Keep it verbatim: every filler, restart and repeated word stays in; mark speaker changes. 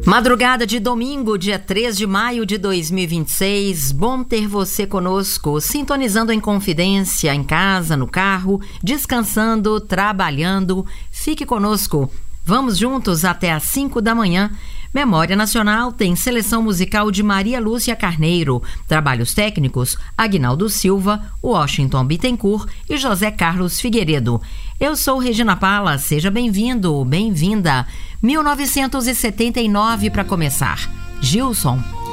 Speaker 1: Madrugada de domingo, dia três de maio de dois mil e vinte e seis, bom ter você conosco, sintonizando em confidência, em casa, no carro, descansando, trabalhando. Fique conosco, vamos juntos até às cinco da manhã. Memória Nacional tem seleção musical de Maria Lúcia Carneiro, trabalhos técnicos, Aguinaldo Silva, Washington Bittencourt e José Carlos Figueiredo. Eu sou Regina Pala, seja bem-vindo, bem-vinda. mil novecentos e setenta e nove para começar. Gilson.